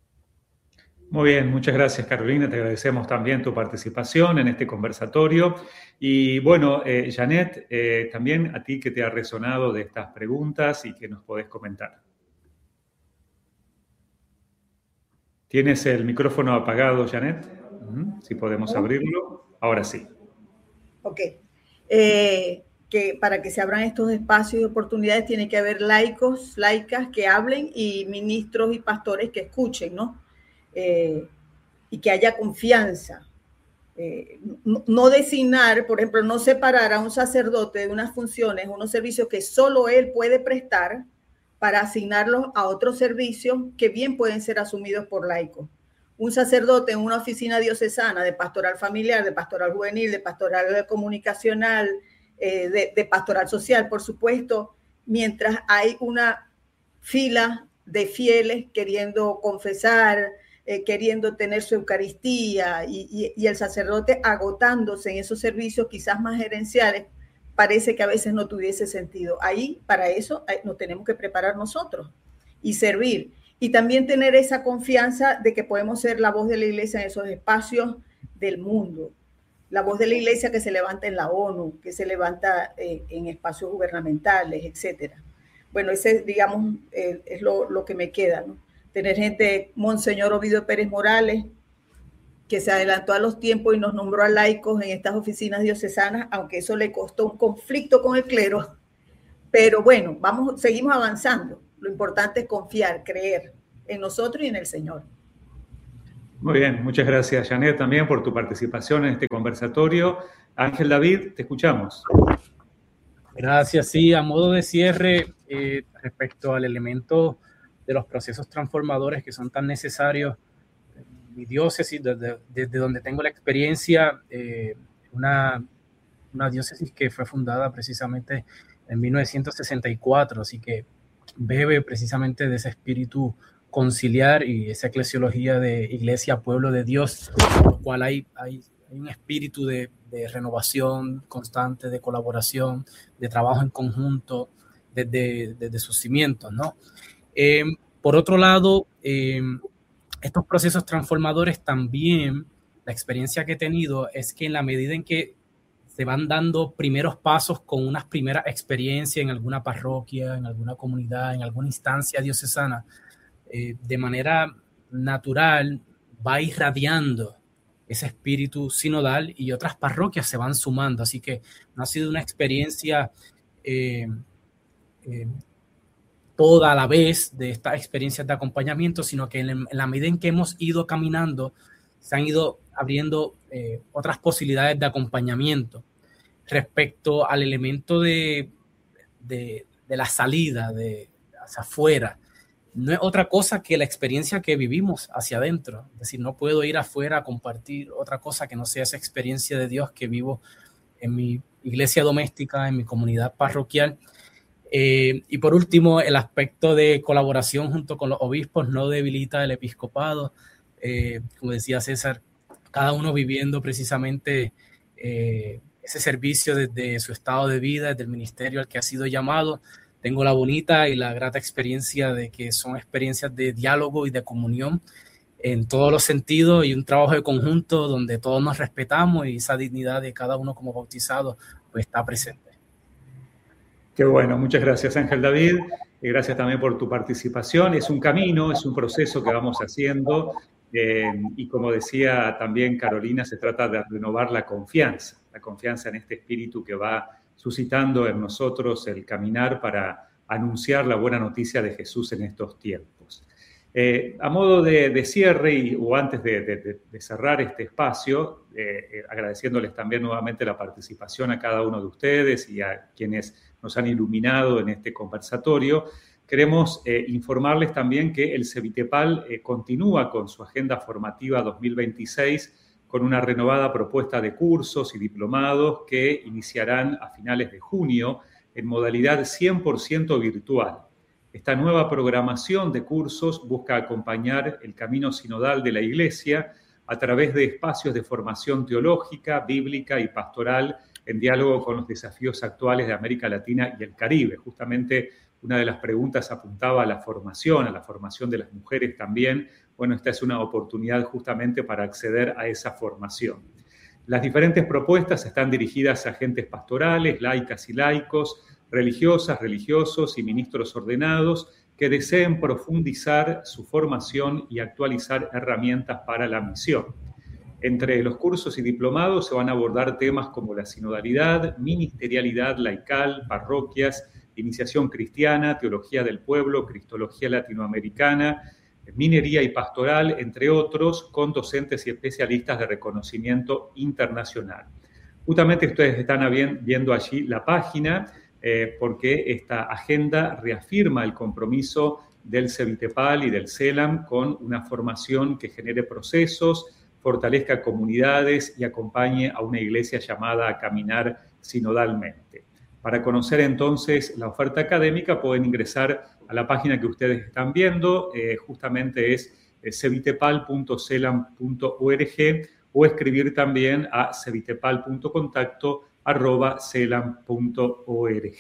Muy bien, muchas gracias, Carolina. Te agradecemos también tu participación en este conversatorio. Y bueno, eh, Janet, eh, también a ti que te ha resonado de estas preguntas y que nos podés comentar. ¿Tienes el micrófono apagado, Janet? Uh-huh. Si podemos abrirlo. Ahora sí. Ok. Eh, que para que se abran estos espacios y oportunidades tiene que haber laicos, laicas que hablen y ministros y pastores que escuchen, ¿no? Eh, y que haya confianza. Eh, no, no designar, por ejemplo, no separar a un sacerdote de unas funciones, unos servicios que solo él puede prestar para asignarlos a otros servicios que bien pueden ser asumidos por laicos. Un sacerdote en una oficina diocesana de pastoral familiar, de pastoral juvenil, de pastoral comunicacional, eh, de, de pastoral social, por supuesto, mientras hay una fila de fieles queriendo confesar, eh, queriendo tener su Eucaristía y, y, y el sacerdote agotándose en esos servicios quizás más gerenciales, parece que a veces no tuviese sentido. Ahí, para eso, nos tenemos que preparar nosotros y servir. Y también tener esa confianza de que podemos ser la voz de la iglesia en esos espacios del mundo. La voz de la iglesia que se levanta en la ONU, que se levanta eh, en espacios gubernamentales, etcétera. Bueno, ese, digamos, eh, es lo, lo que me queda, ¿no? tener gente, Monseñor Ovidio Pérez Morales, que se adelantó a los tiempos y nos nombró a laicos en estas oficinas diocesanas, aunque eso le costó un conflicto con el clero. Pero bueno, vamos, seguimos avanzando. Lo importante es confiar, creer en nosotros y en el Señor. Muy bien, muchas gracias, Janet, también por tu participación en este conversatorio. Ángel David, te escuchamos. Gracias, sí, a modo de cierre, eh, respecto al elemento de los procesos transformadores que son tan necesarios, mi diócesis, desde, desde donde tengo la experiencia, eh, una, una diócesis que fue fundada precisamente en mil novecientos sesenta y cuatro, así que bebe precisamente de ese espíritu conciliar y esa eclesiología de iglesia, pueblo de Dios, lo cual hay, hay, hay un espíritu de, de renovación constante, de colaboración, de trabajo en conjunto desde, desde sus cimientos, ¿no? Eh, por otro lado, eh, estos procesos transformadores también, la experiencia que he tenido es que en la medida en que se van dando primeros pasos con unas primeras experiencias en alguna parroquia, en alguna comunidad, en alguna instancia diocesana, eh, de manera natural va irradiando ese espíritu sinodal y otras parroquias se van sumando. Así que no ha sido una experiencia eh, eh, toda a la vez de estas experiencias de acompañamiento, sino que en, en la medida en que hemos ido caminando, se han ido abriendo eh, otras posibilidades de acompañamiento. Respecto al elemento de, de, de la salida de hacia afuera, no es otra cosa que la experiencia que vivimos hacia adentro. Es decir, no puedo ir afuera a compartir otra cosa que no sea esa experiencia de Dios que vivo en mi iglesia doméstica, en mi comunidad parroquial. Eh, y por último, el aspecto de colaboración junto con los obispos no debilita el episcopado. Eh, como decía César, cada uno viviendo precisamente eh, ese servicio desde su estado de vida, desde el ministerio al que ha sido llamado. Tengo la bonita y la grata experiencia de que son experiencias de diálogo y de comunión en todos los sentidos y un trabajo de conjunto donde todos nos respetamos y esa dignidad de cada uno como bautizado pues está presente. Qué bueno, muchas gracias Ángel David, y gracias también por tu participación. Es un camino, es un proceso que vamos haciendo eh, y como decía también Carolina, se trata de renovar la confianza, la confianza en este espíritu que va suscitando en nosotros el caminar para anunciar la buena noticia de Jesús en estos tiempos. Eh, a modo de, de cierre y, o antes de, de, de cerrar este espacio, eh, eh, agradeciéndoles también nuevamente la participación a cada uno de ustedes y a quienes nos han iluminado en este conversatorio, queremos eh, informarles también que el Cevitepal eh, continúa con su agenda formativa dos mil veintiséis con una renovada propuesta de cursos y diplomados que iniciarán a finales de junio en modalidad cien por ciento virtual. Esta nueva programación de cursos busca acompañar el camino sinodal de la Iglesia a través de espacios de formación teológica, bíblica y pastoral en diálogo con los desafíos actuales de América Latina y el Caribe. Justamente una de las preguntas apuntaba a la formación, a la formación de las mujeres también. Bueno, esta es una oportunidad justamente para acceder a esa formación. Las diferentes propuestas están dirigidas a agentes pastorales, laicas y laicos, religiosas, religiosos y ministros ordenados que deseen profundizar su formación y actualizar herramientas para la misión. Entre los cursos y diplomados se van a abordar temas como la sinodalidad, ministerialidad laical, parroquias, iniciación cristiana, teología del pueblo, cristología latinoamericana, minería y pastoral, entre otros, con docentes y especialistas de reconocimiento internacional. Justamente ustedes están viendo allí la página eh, porque esta agenda reafirma el compromiso del Cevitepal y del CELAM con una formación que genere procesos, fortalezca comunidades y acompañe a una iglesia llamada a caminar sinodalmente. Para conocer entonces la oferta académica pueden ingresar a la página que ustedes están viendo, eh, justamente es eh, cevitepal punto celam punto org o escribir también a cevitepal punto contacto arroba celam punto org.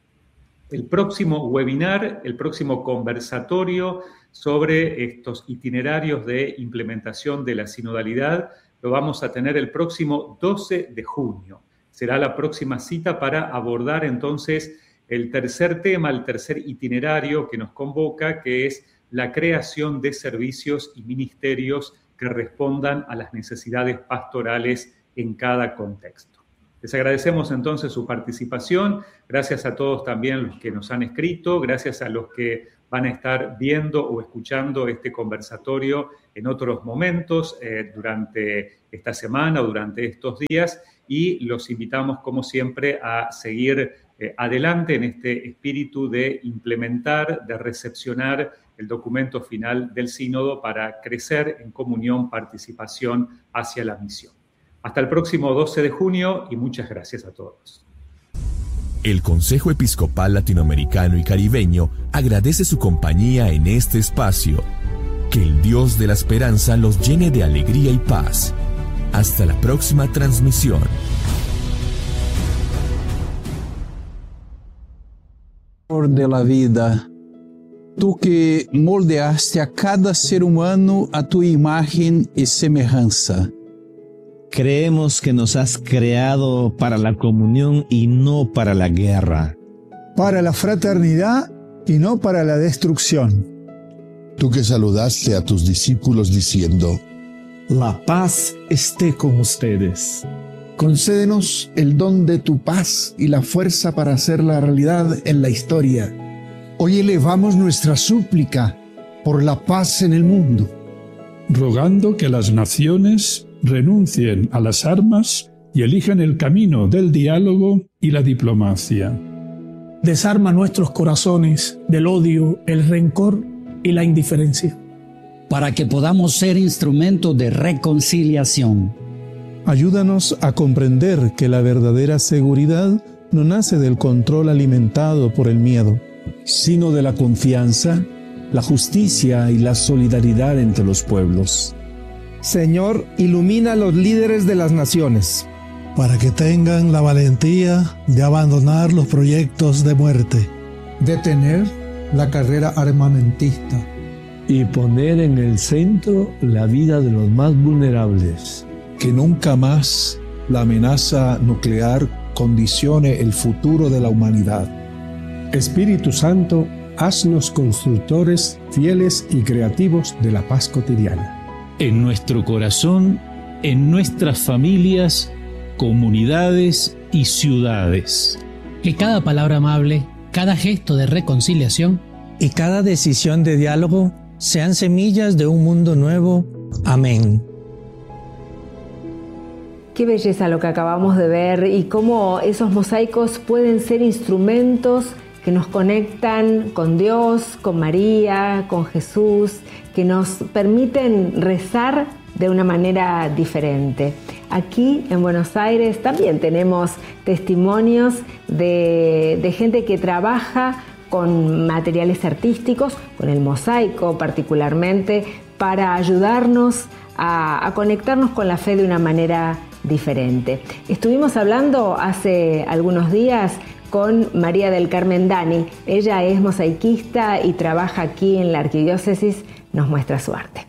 El próximo webinar, el próximo conversatorio sobre estos itinerarios de implementación de la sinodalidad lo vamos a tener el próximo doce de junio. Será la próxima cita para abordar entonces el tercer tema, el tercer itinerario que nos convoca, que es la creación de servicios y ministerios que respondan a las necesidades pastorales en cada contexto. Les agradecemos entonces su participación, gracias a todos también los que nos han escrito, gracias a los que van a estar viendo o escuchando este conversatorio en otros momentos eh, durante esta semana o durante estos días, y los invitamos como siempre a seguir eh, adelante en este espíritu de implementar, de recepcionar el documento final del sínodo para crecer en comunión, participación hacia la misión. Hasta el próximo doce de junio y muchas gracias a todos. El Consejo Episcopal Latinoamericano y Caribeño agradece su compañía en este espacio. Que el Dios de la esperanza los llene de alegría y paz. Hasta la próxima transmisión. De la vida, tú que moldeaste a cada ser humano a tu imagen y semejanza. Creemos que nos has creado para la comunión y no para la guerra. Para la fraternidad y no para la destrucción. Tú que saludaste a tus discípulos diciendo: la paz esté con ustedes. Concédenos el don de tu paz y la fuerza para hacerla realidad en la historia. Hoy elevamos nuestra súplica por la paz en el mundo, rogando que las naciones renuncien a las armas y elijan el camino del diálogo y la diplomacia. Desarma nuestros corazones del odio, el rencor y la indiferencia, para que podamos ser instrumentos de reconciliación. Ayúdanos a comprender que la verdadera seguridad no nace del control alimentado por el miedo, sino de la confianza, la justicia y la solidaridad entre los pueblos. Señor, ilumina a los líderes de las naciones, para que tengan la valentía de abandonar los proyectos de muerte, detener la carrera armamentista y poner en el centro la vida de los más vulnerables. Que nunca más la amenaza nuclear condicione el futuro de la humanidad. Espíritu Santo, haznos constructores fieles y creativos de la paz cotidiana. En nuestro corazón, en nuestras familias, comunidades y ciudades. Que cada palabra amable, cada gesto de reconciliación y cada decisión de diálogo sean semillas de un mundo nuevo. Amén. Qué belleza lo que acabamos de ver y cómo esos mosaicos pueden ser instrumentos que nos conectan con Dios, con María, con Jesús, que nos permiten rezar de una manera diferente. Aquí en Buenos Aires también tenemos testimonios de, de gente que trabaja con materiales artísticos, con el mosaico particularmente, para ayudarnos a, a conectarnos con la fe de una manera diferente. Estuvimos hablando hace algunos días con María del Carmen Dani. Ella es mosaiquista y trabaja aquí en la arquidiócesis. Nos muestra su arte.